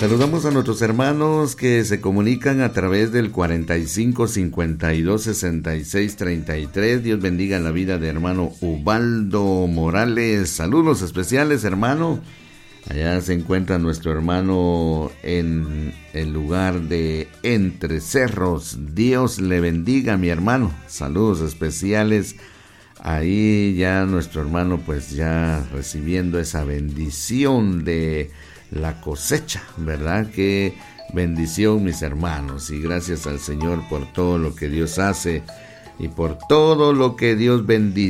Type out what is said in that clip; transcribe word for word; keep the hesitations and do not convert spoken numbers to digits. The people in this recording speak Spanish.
Saludamos a nuestros hermanos que se comunican a través del cuarenta y cinco, cincuenta y dos, sesenta y seis, treinta y tres. Dios bendiga la vida de hermano Ubaldo Morales. Saludos especiales, hermano. Allá se encuentra nuestro hermano en el lugar de Entre Cerros. Dios le bendiga, mi hermano. Saludos especiales. Ahí ya nuestro hermano pues ya recibiendo esa bendición de la cosecha, ¿verdad? Qué bendición, mis hermanos, y gracias al Señor por todo lo que Dios hace y por todo lo que Dios bendice.